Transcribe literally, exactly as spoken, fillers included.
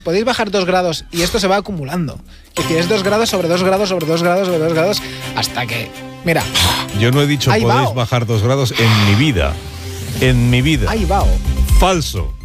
Podéis bajar dos grados y esto se va acumulando. Que si es dos grados sobre dos grados sobre dos grados sobre dos grados hasta que... Mira. Yo no he dicho Ahí podéis va. bajar dos grados en mi vida. En mi vida. Ahí va. Falso.